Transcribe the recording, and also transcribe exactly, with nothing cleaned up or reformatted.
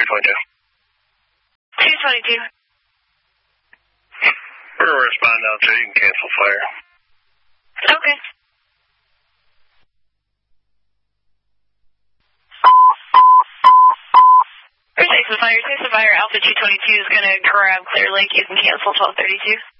twenty-two. two twenty-two. We're going to respond now, too. You can cancel fire. Okay. Here's Ace of Fire. Ace of Fire Alpha two twenty-two is going to grab Clear Lake. You can cancel twelve thirty-two.